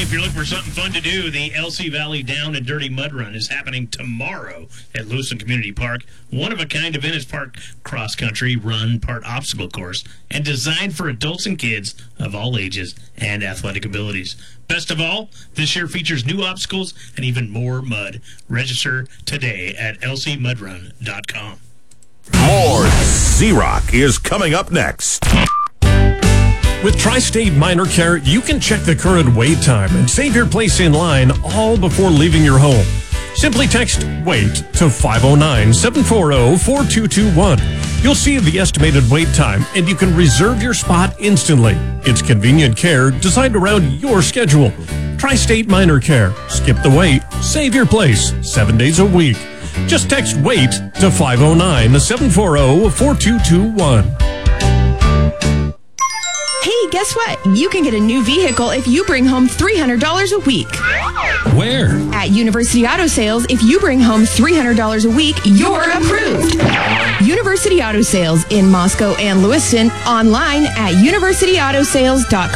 if you're looking for something fun to do, the LC Valley Down and Dirty Mud Run is happening tomorrow at Lewiston Community Park. One-of-a-kind event is part cross-country run, part obstacle course, and designed for adults and kids of all ages and athletic abilities. Best of all, this year features new obstacles and even more mud. Register today at lcmudrun.com. More Z-Rock is coming up next. With Tri-State Minor Care, you can check the current wait time and save your place in line all before leaving your home. Simply text WAIT to 509-740-4221. You'll see the estimated wait time, and you can reserve your spot instantly. It's convenient care designed around your schedule. Tri-State Minor Care. Skip the wait. Save your place 7 days a week. Just text WAIT to 509-740-4221. Hey, guess what? You can get a new vehicle if you bring home $300 a week. Where? At University Auto Sales, if you bring home $300 a week, you're approved. University Auto Sales in Moscow and Lewiston, online at universityautosales.com.